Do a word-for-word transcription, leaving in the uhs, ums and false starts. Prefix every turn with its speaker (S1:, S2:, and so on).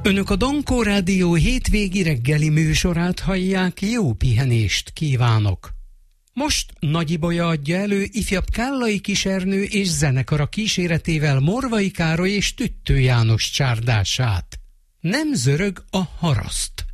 S1: Önök a Dankó Rádió hétvégi reggeli műsorát hallják, jó pihenést kívánok! Most Nagy Ibolya adja elő ifjabb Kállai Kisernő és zenekara kíséretével Morvai Károly és Tüttő János csárdását. Nem zörög a haraszt.